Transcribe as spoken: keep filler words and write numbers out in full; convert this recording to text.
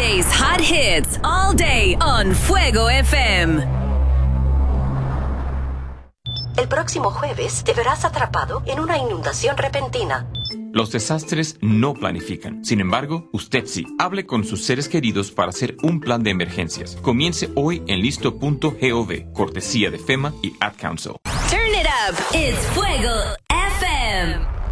Friday's hot hits all day on Fuego F M. El próximo jueves te verás atrapado en una inundación repentina. Los desastres no planifican. Sin embargo, usted sí. Hable con sus seres queridos para hacer un plan de emergencias. Comience hoy en listo punto gov, cortesía de FEMA y Ad Council. Turn it up. It's Fuego F M.